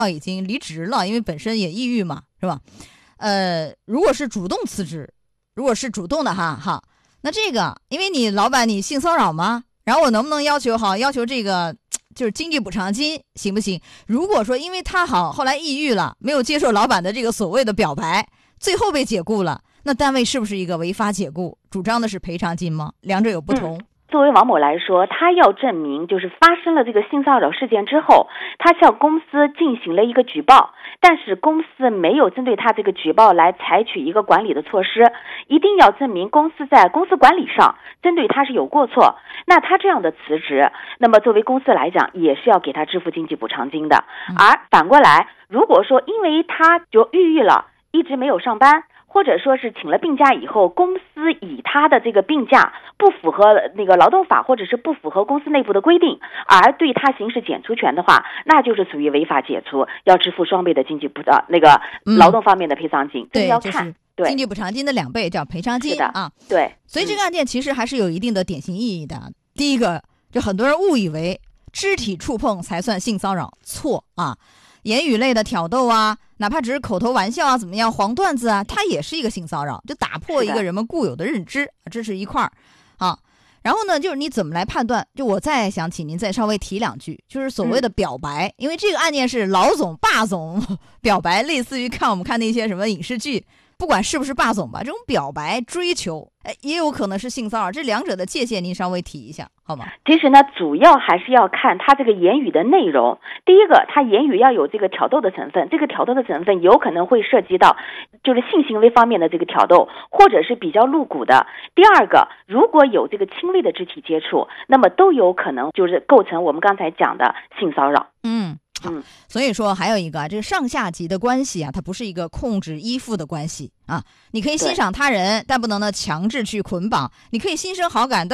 已经离职了，因为本身也抑郁嘛，是吧？如果是主动辞职，如果是主动的哈，那这个因为你老板你性骚扰吗？然后我能不能要求这个就是经济补偿金行不行？如果说因为他后来抑郁了，没有接受老板的这个所谓的表白，最后被解雇了，那单位是不是一个违法解雇？主张的是赔偿金吗？两者有不同。 作为王某来说，他要证明就是发生了这个性骚扰事件之后，他向公司进行了一个举报，但是公司没有针对他这个举报来采取一个管理的措施，一定要证明公司在公司管理上针对他是有过错。那他这样的辞职，那么作为公司来讲也是要给他支付经济补偿金的。而反过来，如果说因为他就抑郁了，一直没有上班，或者说是请了病假以后，公司以他的这个病假不符合那个劳动法，或者是不符合公司内部的规定，而对他行使减除权的话，那就是属于违法解除，要支付双倍的经济那个劳动方面的赔偿金。 对， 要看就是经济补偿金的2倍叫赔偿金啊。 对， 所以这个案件其实还是有一定的典型意义的。第一个，就很多人误以为肢体触碰才算性骚扰，错啊。言语类的挑逗啊，哪怕只是口头玩笑啊，怎么样，黄段子啊，它也是一个性骚扰，就打破一个人们固有的认知，这是一块儿啊。然后呢，就是你怎么来判断？就我再想请您再稍微提2句，就是所谓的表白，因为这个案件是老总、霸总表白，类似于我们看那些什么影视剧，不管是不是霸总吧，这种表白追求，也有可能是性骚扰，这两者的界限您稍微提一下好吗？ 其实呢，主要还是要看他这个言语的内容。第一个，他言语要有这个挑逗的成分，这个挑逗的成分有可能会涉及到就是性行为方面的这个挑逗，或者是比较露骨的。第二个，如果有这个轻微的肢体接触，那么都有可能就是构成我们刚才讲的性骚扰。 所以说还有一个这个上下级的关系啊，它不是一个控制依附的关系啊。你可以欣赏他人，但不能呢强制去捆绑。你可以心生好感，